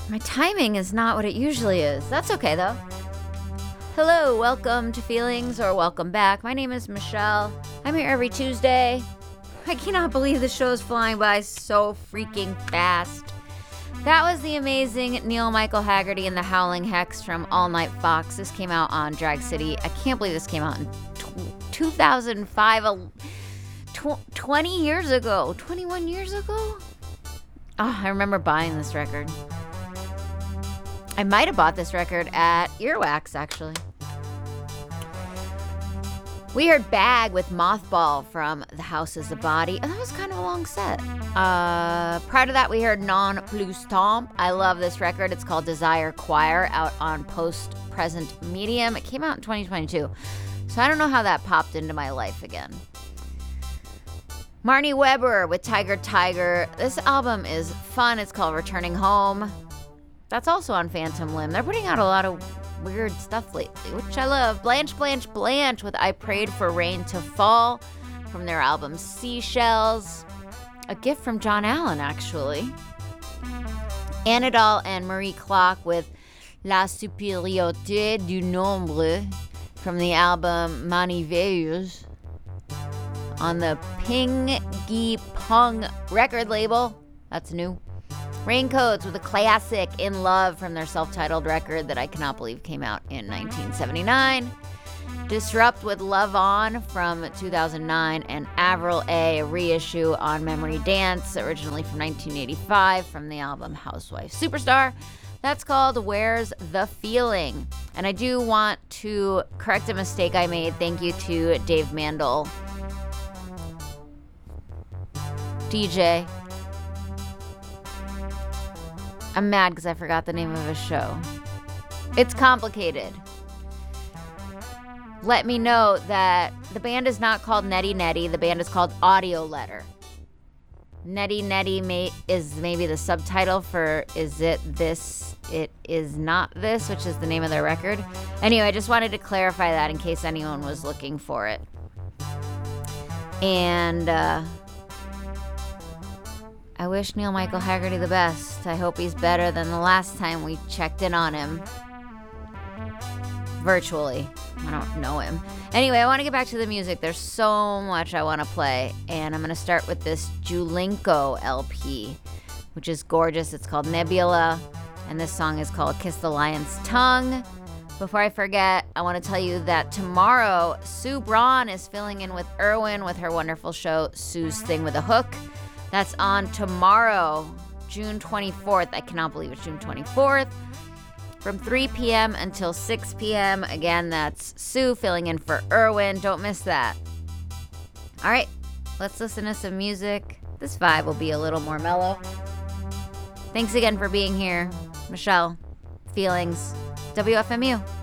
My timing is not what it usually is. That's okay, though. Hello, welcome to Feelings, or welcome back. My name is Michelle. I'm here every Tuesday. I cannot believe the show is flying by so freaking fast. That was the amazing Neil Michael Haggerty and the Howling Hex from All Night Fox. This came out on Drag City. I can't believe this came out in 2005, 20 years ago, 21 years ago. Oh, I remember buying this record. I might have bought this record at Earwax, actually. We heard Bag with Mothball from The House is a Body. And that was kind of a long set. Prior to that, we heard Non Plus Tombe. I love this record. It's called Desire Choir, out on Post Present Medium. It came out in 2022. So I don't know how that popped into my life again. Marnie Weber with Tiger Tiger. This album is fun. It's called Returning Home. That's also on Phantom Limb. They're putting out a lot of weird stuff lately, which I love. Blanche Blanche Blanche with I Prayed for Rain to Fall from their album Seashells. A gift from John Allen, actually. Anadol and Marie Clock with La Supériorité du Nombre from the album Maniveuse on the Ping-Gi Pong record label. That's new. Raincoats with a classic In Love from their self-titled record that I cannot believe came out in 1979. Disrupt with Love On from 2009, and Avril A reissue on Memory Dance, originally from 1985 from the album Housewife Superstar. That's called Where's the Feeling? And I do want to correct a mistake I made. Thank you to Dave Mandel. DJ. I'm mad because I forgot the name of his show. It's complicated. Let me know that the band is not called Nettie Nettie. The band is called Audio Letter. Nettie Nettie is maybe the subtitle for Is It This? It Is Not This, which is the name of their record. Anyway, I just wanted to clarify that in case anyone was looking for it. And I wish Neil Michael Haggerty the best. I hope he's better than the last time we checked in on him. Virtually. I don't know him. Anyway, I want to get back to the music. There's so much I want to play. And I'm going to start with this Julinko LP, which is gorgeous. It's called Nebula. And this song is called Kiss the Lion's Tongue. Before I forget, I want to tell you that tomorrow, Sue Braun is filling in with Irwin with her wonderful show, Sue's Thing with a Hook. That's on tomorrow, June 24th. I cannot believe it's June 24th. From 3 p.m. until 6 p.m. Again, that's Sue filling in for Irwin. Don't miss that. All right, let's listen to some music. This vibe will be a little more mellow. Thanks again for being here. Michelle, Feelings, WFMU.